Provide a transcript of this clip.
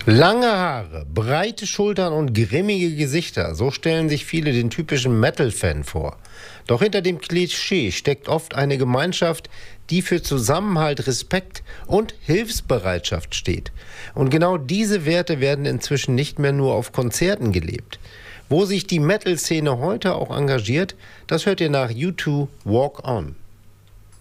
Lange Haare, breite Schultern und grimmige Gesichter, so stellen sich viele den typischen Metal-Fan vor. Doch hinter dem Klischee steckt oft eine Gemeinschaft, die für Zusammenhalt, Respekt und Hilfsbereitschaft steht. Und genau diese Werte werden inzwischen nicht mehr nur auf Konzerten gelebt. Wo sich die Metal-Szene heute auch engagiert, das hört ihr nach U2 Walk On.